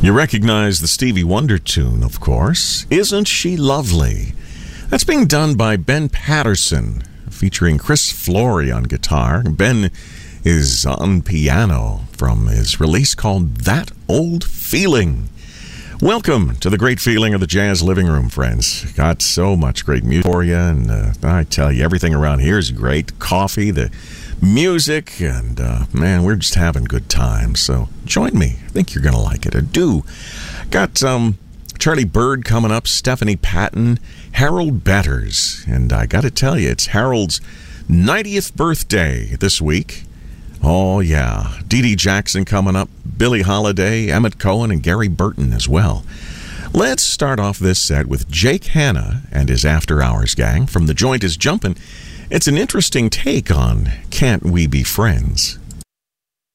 You recognize the Stevie Wonder tune, of course. Isn't She Lovely? That's being done by Ben Patterson, featuring Chris Flory on guitar. Ben is on piano from his release called That Old Feeling. Welcome to the great feeling of the Jazz Living Room, friends. Got so much great music for you, and I tell you, everything around here is great. Coffee, the music, and man, we're just having good times. So join me. I think you're going to like it. I do. Got Charlie Bird coming up, Stephanie Patton, Harold Betters, and I got to tell you, it's Harold's 90th birthday this week. Oh, yeah. Dee Dee Jackson coming up, Billie Holiday, Emmett Cohen, and Gary Burton as well. Let's start off this set with Jake Hanna and his After Hours gang from The Joint is Jumpin'. It's an interesting take on Can't We Be Friends?